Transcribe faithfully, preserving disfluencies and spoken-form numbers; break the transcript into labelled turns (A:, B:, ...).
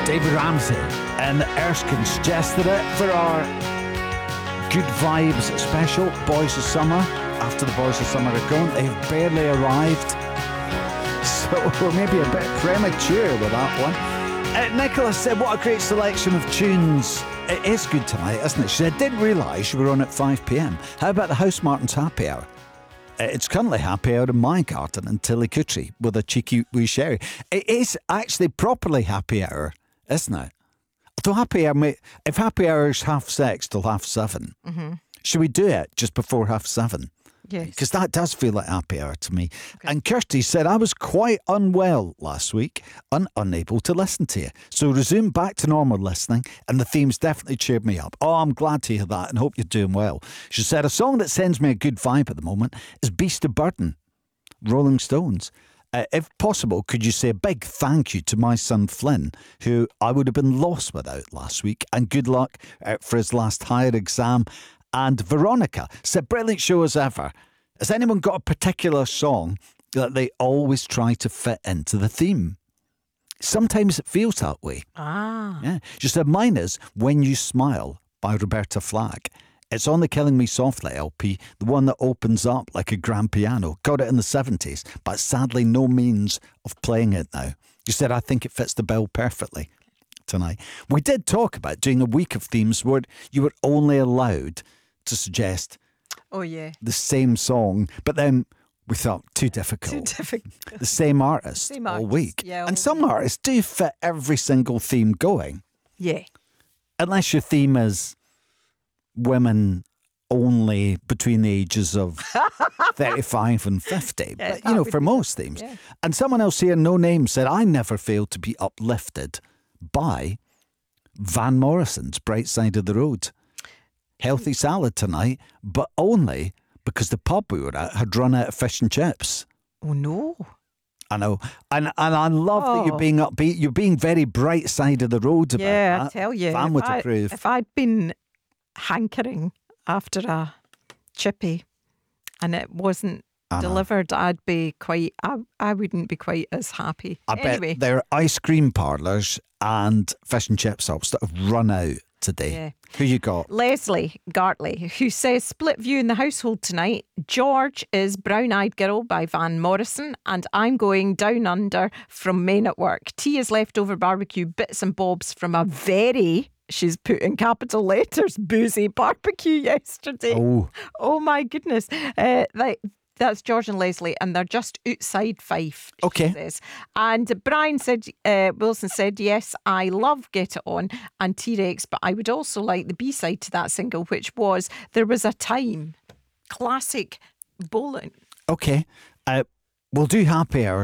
A: David Ramsey and the Erskines suggested it for our Good Vibes special, Boys of Summer. After the Boys of Summer are gone, they've barely arrived. So we're maybe a bit premature with that one. Uh, Nicholas said, what a great selection of tunes. It is good tonight, isn't it? She said, didn't realise you were on at five p.m. How about the House Martins happy hour? Uh, it's currently happy hour in my garden in Tillycutry with a cheeky wee sherry. It is actually properly happy hour, isn't it? Although happy hour, may, if happy hour is half six till half seven, mm-hmm. should we do it just before half seven?
B: Yes.
A: Because that does feel like happy hour to me. Okay. And Kirsty said, I was quite unwell last week and unable to listen to you. So resume back to normal listening and the themes definitely cheered me up. Oh, I'm glad to hear that and hope you're doing well. She said, a song that sends me a good vibe at the moment is Beast of Burden, Rolling Stones. Uh, if possible, could you say a big thank you to my son Flynn, who I would have been lost without last week, and good luck uh, for his last higher exam. And Veronica said, brilliant show as ever. Has anyone got a particular song that they always try to fit into the theme? Sometimes it feels that way.
B: Ah.
A: Yeah. She said, mine is When You Smile by Roberta Flack. It's on the Killing Me Softly L P, the one that opens up like a grand piano. Got it in the seventies, but sadly no means of playing it now. You said, I think it fits the bill perfectly tonight. We did talk about doing a week of themes where you were only allowed to suggest
B: oh yeah
A: the same song, but then we thought too difficult.
B: Too difficult.
A: The same artist
B: Same
A: all
B: artist,
A: week.
B: yeah,
A: and
B: all
A: some
B: week.
A: artists do fit every single theme going.
B: Yeah.
A: Unless your theme is women only between the ages of thirty-five and fifty.
B: Yeah,
A: but, you know,
B: would
A: for
B: be-
A: most themes.
B: yeah.
A: And someone else here, no name, said, I never fail to be uplifted by Van Morrison's Bright Side of the Road. Healthy salad tonight, but only because the pub we were at had run out of fish and chips.
B: Oh no.
A: I know. And and I love that you're
B: Oh.
A: being upbeat. You're being very bright side of the road about
B: Yeah,
A: that.
B: I tell you.
A: Van
B: if
A: would
B: I-
A: approve.
B: If I'd been hankering after a chippy and it wasn't
A: I know.
B: delivered, I'd be quite, I, I wouldn't be quite as happy.
A: I
B: anyway,
A: bet there are ice cream parlours and fish and chip shops that have run out today.
B: Yeah.
A: Who you got?
B: Leslie Gartley, who says, split view in the household tonight. George is Brown Eyed Girl by Van Morrison, and I'm going Down Under from Men at Work. Tea is leftover barbecue bits and bobs from a very, she's put in capital letters, boozy barbecue yesterday.
A: Oh,
B: Oh my goodness. Uh, like, that's George and Leslie, and they're just outside Fife, she
A: Okay.
B: says. And Brian said, uh, Wilson said, yes, I love Get It On and T-Rex, but I would also like the B-side to that single, which was There Was a Time. Classic bowling.
A: okay. Uh, we'll do happy hours